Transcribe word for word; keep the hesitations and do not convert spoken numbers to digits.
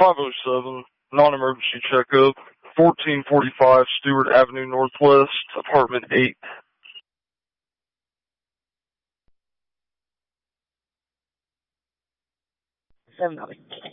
five oh seven, non-emergency checkup, fourteen forty-five Stewart Avenue Northwest, apartment eight. seven,